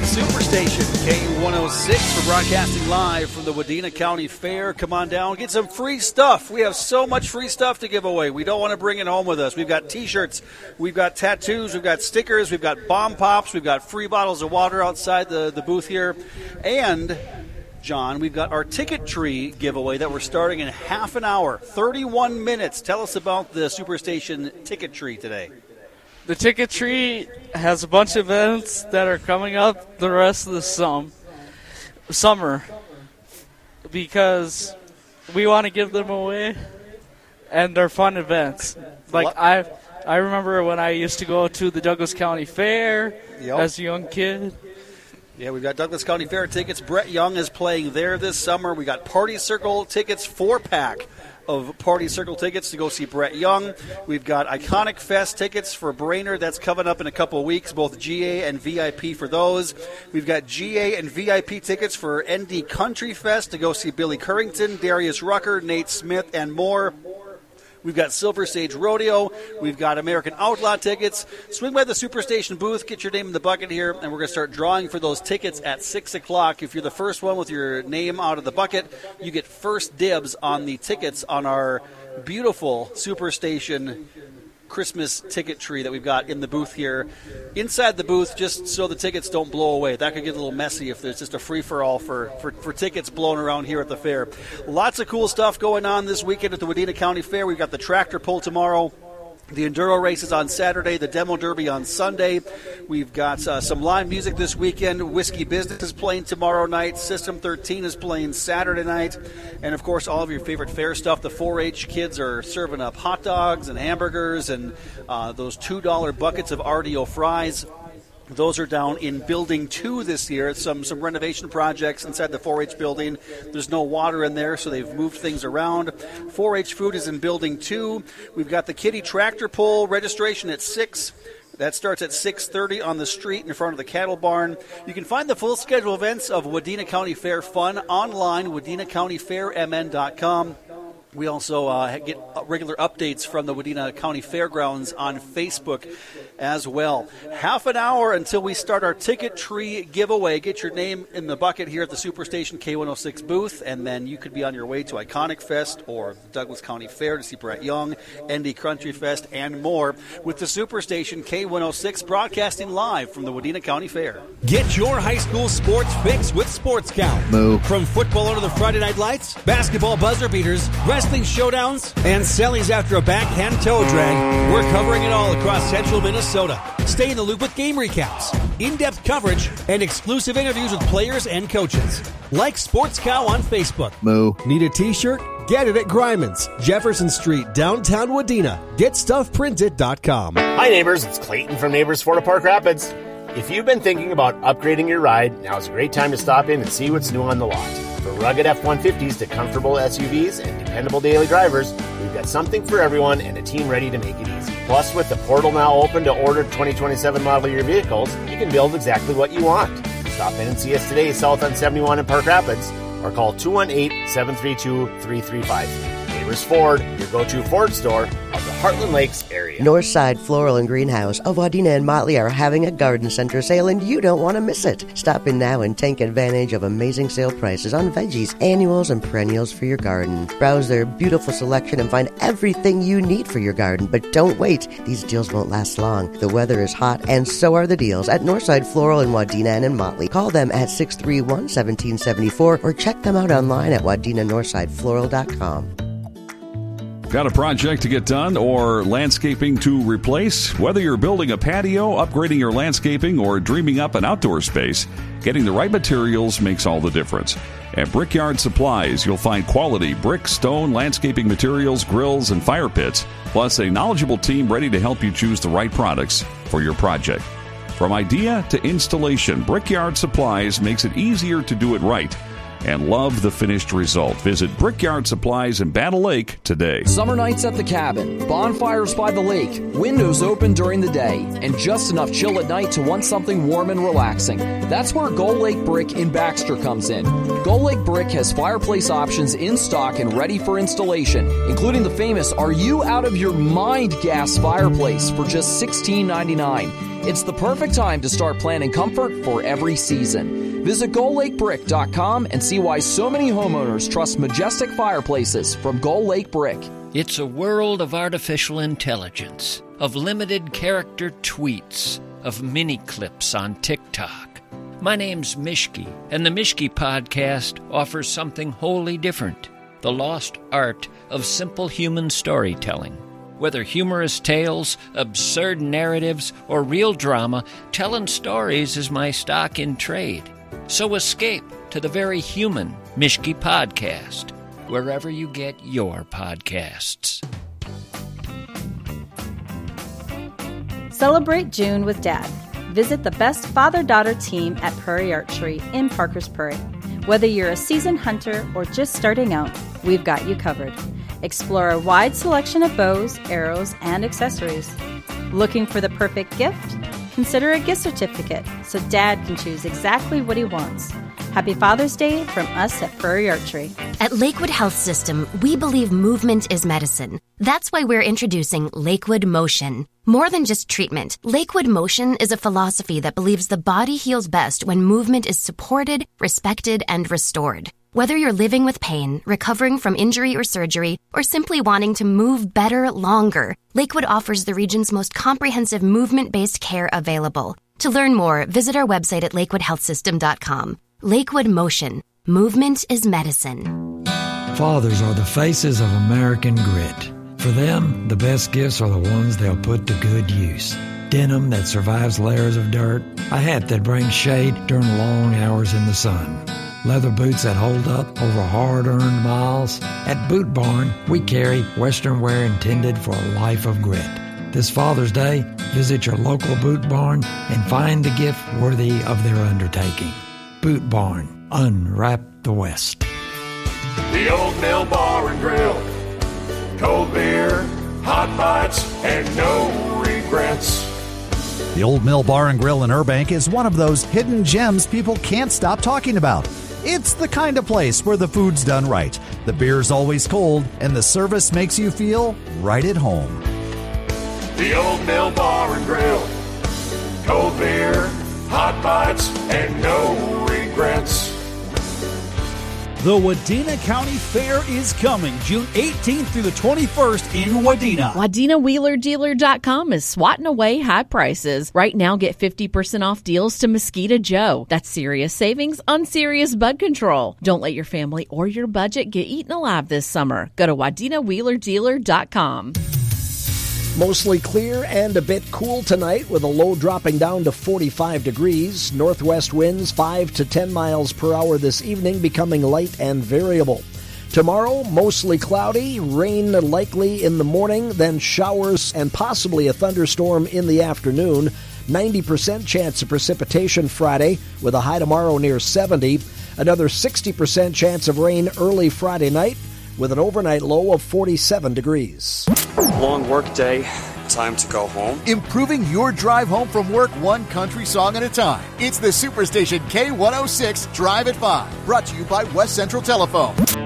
Superstation K106. We're broadcasting live from the Wadena County Fair. Come on down, get some free stuff. We have so much free stuff to give away. We don't want to bring it home with us. We've got T-shirts, we've got tattoos, we've got stickers, we've got bomb pops, we've got free bottles of water outside the booth here. And, John, we've got our ticket tree giveaway that we're starting in half an hour, 31 minutes. Tell us about the Superstation ticket tree today. The ticket tree has a bunch of events that are coming up the rest of the summer because we want to give them away, and they're fun events. Like I remember when I used to go to the Douglas County Fair as a young kid. Yeah, we've got Douglas County Fair tickets. Brett Young is playing there this summer. We got Party Circle tickets, 4-pack of Party Circle tickets to go see Brett Young. We've got Iconic Fest tickets for Brainerd. That's coming up in a couple of weeks, both GA and VIP for those. We've got GA and VIP tickets for ND Country Fest to go see Billy Currington, Darius Rucker, Nate Smith, and more. We've got Silver Stage Rodeo. We've got American Outlaw tickets. Swing by the Superstation booth, get your name in the bucket here, and we're going to start drawing for those tickets at 6 o'clock. If you're the first one with your name out of the bucket, you get first dibs on the tickets on our beautiful Superstation Christmas ticket tree that we've got in the booth here. Inside the booth, just so the tickets don't blow away. That could get a little messy if there's just a free-for-all for tickets blown around here at the fair. Lots of cool stuff going on this weekend at the Wadena County Fair. We've got the tractor pull tomorrow, the enduro races on Saturday, the demo derby on Sunday. We've got some live music this weekend. Whiskey Business is playing tomorrow night. System 13 is playing Saturday night. And, of course, all of your favorite fair stuff. The 4-H kids are serving up hot dogs and hamburgers and those $2 buckets of RDO fries. Those are down in Building 2 this year. Some renovation projects inside the 4-H building. There's no water in there, so they've moved things around. 4-H food is in Building 2. We've got the Kitty Tractor Pull registration at 6. That starts at 6:30 on the street in front of the cattle barn. You can find the full schedule of events of Wadena County Fair Fun online, WadenaCountyFairMN.com. We also get regular updates from the Wadena County Fairgrounds on Facebook as well. Half an hour until we start our ticket tree giveaway. Get your name in the bucket here at the Superstation K106 booth, and then you could be on your way to Iconic Fest or Douglas County Fair to see Brett Young, ND Country Fest, and more with the Superstation K106 broadcasting live from the Wadena County Fair. Get your high school sports fix with Sports Count. Moo. From football under the Friday night lights, basketball buzzer beaters, wrestling showdowns, and sallies after a backhand toe drag, we're covering it all across central Minnesota. Stay in the loop with game recaps, in-depth coverage, and exclusive interviews with players and coaches. Like Sports Cow on Facebook. Moo. Need a t-shirt? Get it at Gryman's, Jefferson Street, downtown Wadena. GetStuffPrinted.com. Hi neighbors, it's Clayton from Neighbors Ford of Park Rapids. If you've been thinking about upgrading your ride, now's a great time to stop in and see what's new on the lot. From rugged F-150s to comfortable SUVs and dependable daily drivers, we've got something for everyone and a team ready to make it easy. Plus, with the portal now open to order 2027 model year vehicles, you can build exactly what you want. Stop in and see us today south on 71 in Park Rapids, or call 218-732-3353. Neighbors Ford, your go-to Ford store of the Heartland Lakes area. Northside Floral and Greenhouse of Wadena and Motley are having a garden center sale, and you don't want to miss it. Stop in now and take advantage of amazing sale prices on veggies, annuals, and perennials for your garden. Browse their beautiful selection and find everything you need for your garden. But don't wait. These deals won't last long. The weather is hot, and so are the deals at Northside Floral in Wadena and in Motley. Call them at 631-1774 or check them out online at WadenaNorthsideFloral.com. Got a project to get done or landscaping to replace? Whether you're building a patio, upgrading your landscaping, or dreaming up an outdoor space, getting the right materials makes all the difference. At Brickyard Supplies, you'll find quality brick, stone, landscaping materials, grills, and fire pits, plus a knowledgeable team ready to help you choose the right products for your project. From idea to installation, Brickyard Supplies makes it easier to do it right and love the finished result. Visit Brickyard Supplies in Battle Lake today. Summer nights at the cabin, bonfires by the lake, windows open during the day, and just enough chill at night to want something warm and relaxing. That's where Gold Lake Brick in Baxter comes in. Gold Lake Brick has fireplace options in stock and ready for installation, including the famous Are You Out of Your Mind gas fireplace for just $16.99. It's the perfect time to start planning comfort for every season. Visit GoldLakeBrick.com and see why so many homeowners trust majestic fireplaces from Gold Lake Brick. It's a world of artificial intelligence, of limited character tweets, of mini clips on TikTok. My name's Mishki, and the Mishki Podcast offers something wholly different, the lost art of simple human storytelling. Whether humorous tales, absurd narratives, or real drama, telling stories is my stock in trade. So escape to the very human Mishki Podcast, wherever you get your podcasts. Celebrate June with Dad. Visit the best father-daughter team at Prairie Archery in Parkers Prairie. Whether you're a seasoned hunter or just starting out, we've got you covered. Explore a wide selection of bows, arrows, and accessories. Looking for the perfect gift? Consider a gift certificate so Dad can choose exactly what he wants. Happy Father's Day from us at Prairie Archery. At Lakewood Health System, we believe movement is medicine. That's why we're introducing Lakewood Motion. More than just treatment, Lakewood Motion is a philosophy that believes the body heals best when movement is supported, respected, and restored. Whether you're living with pain, recovering from injury or surgery, or simply wanting to move better longer, Lakewood offers the region's most comprehensive movement-based care available. To learn more, visit our website at lakewoodhealthsystem.com. Lakewood Motion. Movement is medicine. Fathers are the faces of American grit. For them, the best gifts are the ones they'll put to good use. Denim that survives layers of dirt, a hat that brings shade during long hours in the sun, leather boots that hold up over hard-earned miles. At Boot Barn, we carry Western wear intended for a life of grit. This Father's Day, visit your local Boot Barn and find a gift worthy of their undertaking. Boot Barn, unwrap the West. The Old Mill Bar and Grill. Cold beer, hot bites, and no regrets. The Old Mill Bar and Grill in Burbank is one of those hidden gems people can't stop talking about. It's the kind of place where the food's done right, the beer's always cold, and the service makes you feel right at home. The Old Mill Bar and Grill. Cold beer, hot bites, and no regrets. The Wadena County Fair is coming June 18th through the 21st in Wadena. WadenaWheelerDealer.com is swatting away high prices. Right now, get 50% off deals to Mosquito Joe. That's serious savings on serious bud control. Don't let your family or your budget get eaten alive this summer. Go to WadenaWheelerDealer.com. Mostly clear and a bit cool tonight with a low dropping down to 45 degrees. Northwest winds 5 to 10 miles per hour this evening, becoming light and variable. Tomorrow, mostly cloudy, rain likely in the morning, then showers and possibly a thunderstorm in the afternoon. 90% chance of precipitation Friday with a high tomorrow near 70. Another 60% chance of rain early Friday night with an overnight low of 47 degrees. Long work day, time to go home. Improving your drive home from work one country song at a time. It's the Superstation K106 Drive at 5, brought to you by West Central Telephone.